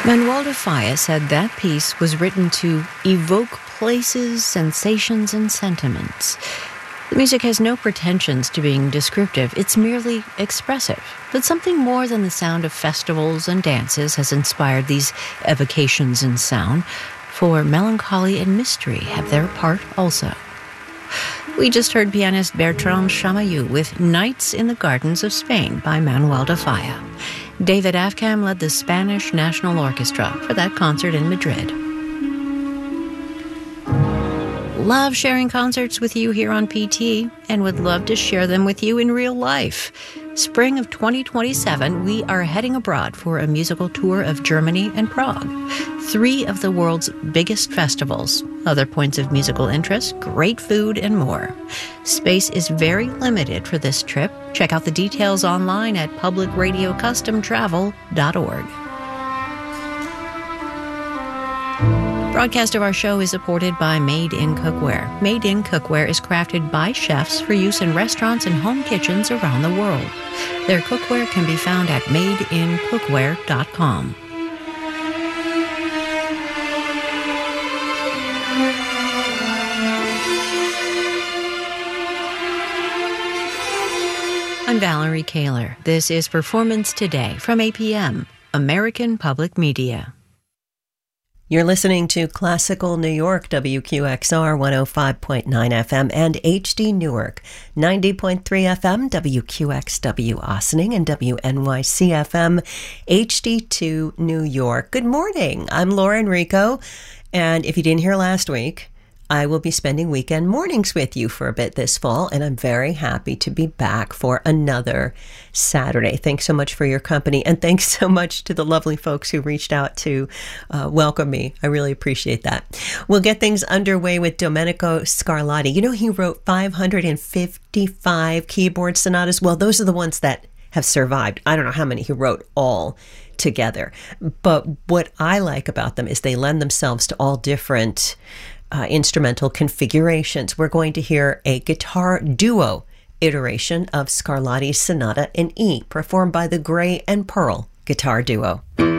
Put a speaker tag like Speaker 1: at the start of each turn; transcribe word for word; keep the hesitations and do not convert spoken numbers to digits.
Speaker 1: Manuel de Falla said that piece was written to evoke places, sensations, and sentiments. The music has no pretensions to being descriptive. It's merely expressive. But something more than the sound of festivals and dances has inspired these evocations in sound, for melancholy and mystery have their part also. We just heard pianist Bertrand Chamayou with Nights in the Gardens of Spain by Manuel de Falla. David Afkam led the Spanish National Orchestra for that concert in Madrid. Love sharing concerts with you here on P T, and would love to share them with you in real life. Spring of twenty twenty-seven, we are heading abroad for a musical tour of Germany and Prague, three of the world's biggest festivals, other points of musical interest, great food, and more. Space is very limited for this trip. Check out the details online at public radio custom travel dot org. Broadcast of our show is supported by Made in Cookware. Made in Cookware is crafted by chefs for use in restaurants and home kitchens around the world. Their cookware can be found at made in cookware dot com. I'm Valerie Kaler. This is Performance Today from A P M, American Public Media.
Speaker 2: You're listening to Classical New York, W Q X R one oh five point nine F M, and H D Newark, ninety point three F M, W Q X W Ossining, and W N Y C F M, H D two New York. Good morning. I'm Laura Enrico, and if you didn't hear last week, I will be spending weekend mornings with you for a bit this fall, and I'm very happy to be back for another Saturday. Thanks so much for your company, and thanks so much to the lovely folks who reached out to uh, welcome me. I really appreciate that. We'll get things underway with Domenico Scarlatti. You know, he wrote five hundred fifty-five keyboard sonatas. Well, those are the ones that have survived. I don't know how many he wrote all together, but what I like about them is they lend themselves to all different Uh, instrumental configurations. We're going to hear a guitar duo iteration of Scarlatti's Sonata in E, performed by the Gray and Pearl Guitar Duo.